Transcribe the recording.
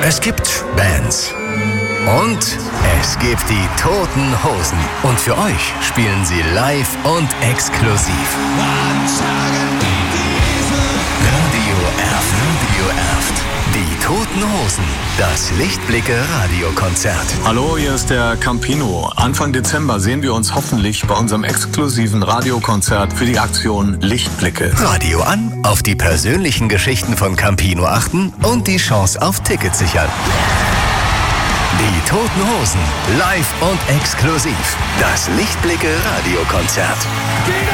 Es gibt Bands. Und es gibt die Toten Hosen. Und für euch spielen sie live und exklusiv. Radio Erft. Die Toten Hosen. Das Lichtblicke-Radiokonzert. Hallo, hier ist der Campino. Anfang Dezember sehen wir uns hoffentlich bei unserem exklusiven Radiokonzert für die Aktion Lichtblicke. Radio an, auf die persönlichen Geschichten von Campino achten und die Chance auf Tickets sichern. Die Toten Hosen, live und exklusiv. Das Lichtblicke-Radiokonzert.